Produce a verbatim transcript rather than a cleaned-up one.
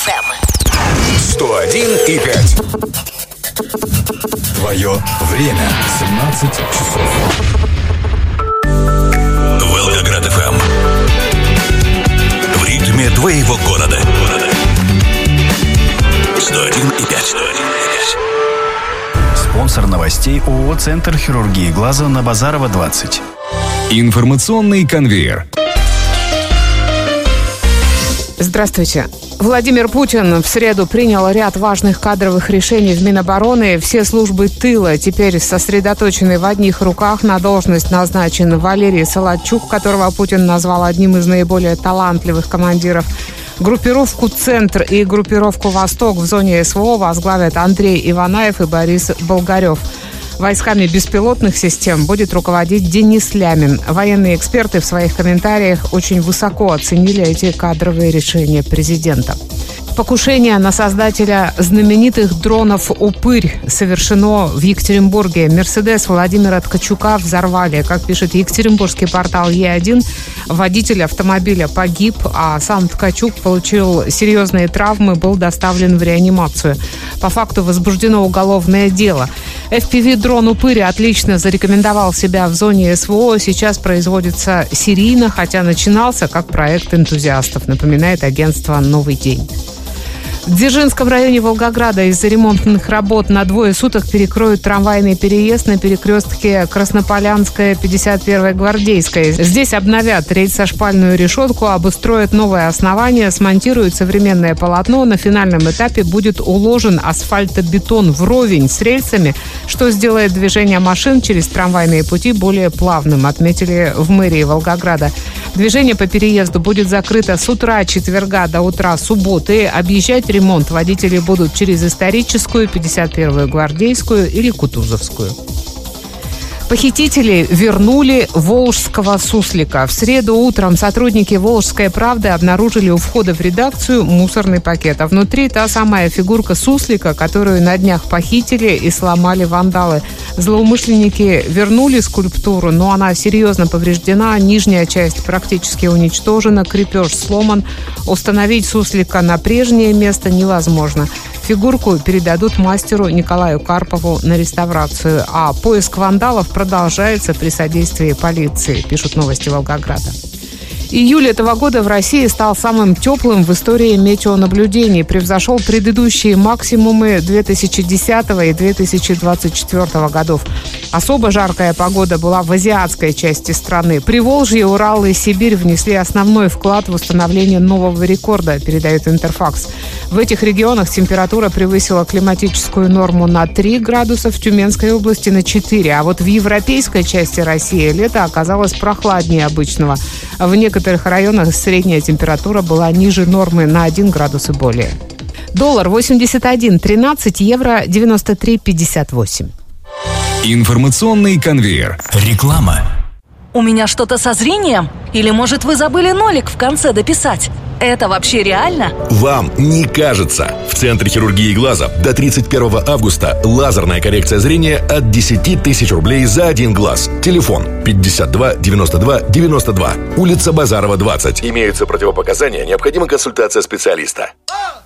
эф эм. сто один и пять. Твое время. семнадцать часов. Волгоград эф эм. В ритме твоего города. сто один и пять. Спонсор новостей ООО «Центр хирургии глаза» на Базарова, двадцать. Информационный конвейер. Здравствуйте. Владимир Путин в среду принял ряд важных кадровых решений в Минобороны. Все службы тыла теперь сосредоточены в одних руках. На должность назначен Валерий Солодчук, которого Путин назвал одним из наиболее талантливых командиров. Группировку «Центр» и группировку «Восток» в зоне СВО возглавят Андрей Иванаев и Борис Болгарев. Войсками беспилотных систем будет руководить Денис Лямин. Военные эксперты в своих комментариях очень высоко оценили эти кадровые решения президента. Покушение на создателя знаменитых дронов «Упырь» совершено в Екатеринбурге. «Мерседес» Владимира Ткачука взорвали. Как пишет екатеринбургский портал Е один, водитель автомобиля погиб, а сам Ткачук получил серьезные травмы, был доставлен в реанимацию. По факту возбуждено уголовное дело. эф пи ви-дрон «Упырь» отлично зарекомендовал себя в зоне СВО. Сейчас производится серийно, хотя начинался как проект энтузиастов, напоминает агентство «Новый день». В Дзержинском районе Волгограда из-за ремонтных работ на двое суток перекроют трамвайный переезд на перекрестке Краснополянская, пятьдесят первая Гвардейская. Здесь обновят рельсошпальную решетку, обустроят новое основание, смонтируют современное полотно. На финальном этапе будет уложен асфальтобетон вровень с рельсами, что сделает движение машин через трамвайные пути более плавным, отметили в мэрии Волгограда. Движение по переезду будет закрыто с утра четверга до утра субботы. Объезжать ремонт водители будут через Историческую, пятьдесят первую Гвардейскую или Кутузовскую. Похитители вернули волжского суслика. В среду утром сотрудники «Волжской правды» обнаружили у входа в редакцию мусорный пакет. А внутри та самая фигурка суслика, которую на днях похитили и сломали вандалы. Злоумышленники вернули скульптуру, но она серьезно повреждена. Нижняя часть практически уничтожена, крепеж сломан. Установить суслика на прежнее место невозможно. Фигурку передадут мастеру Николаю Карпову на реставрацию. А поиск вандалов продолжается при содействии полиции, пишут новости Волгограда. Июль этого года в России стал самым теплым в истории метеонаблюдений. Превзошел предыдущие максимумы две тысячи десятого и две тысячи двадцать четвёртого годов. Особо жаркая погода была в азиатской части страны. Приволжье, Урал и Сибирь внесли основной вклад в установление нового рекорда, передает Интерфакс. В этих регионах температура превысила климатическую норму на три градуса, в Тюменской области на четыре. А вот в европейской части России лето оказалось прохладнее обычного. В некоторых районах средняя температура была ниже нормы на один градус и более. Доллар восемьдесят один тринадцать, евро девяносто три пятьдесят восемь. Информационный конвейер. Реклама. У меня что-то со зрением? Или, может, вы забыли нолик в конце дописать? Это вообще реально? Вам не кажется. В Центре хирургии глаза до тридцать первого августа лазерная коррекция зрения от десять тысяч рублей за один глаз. Телефон пятьдесят два девяносто два девяносто два. Улица Базарова, двадцать. Имеются противопоказания, необходима консультация специалиста.